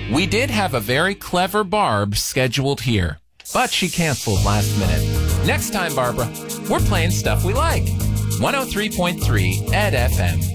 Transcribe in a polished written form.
We did have a very clever Barb scheduled here, but she canceled last minute. Next time, Barbara, we're playing stuff we like. 103.3 Ed FM.